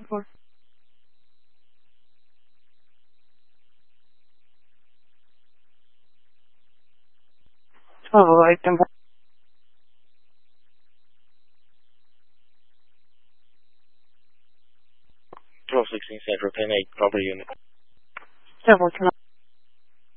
for? 1208 and 1216 Central 10-8, property unit. several